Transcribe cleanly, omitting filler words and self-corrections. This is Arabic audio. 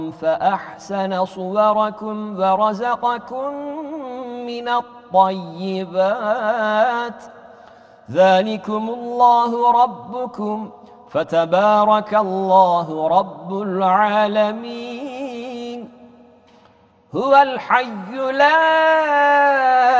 فأحسن صوركم ورزقكم من الطيبات ذلكم الله ربكم فتبارك الله رب العالمين هو الحي لا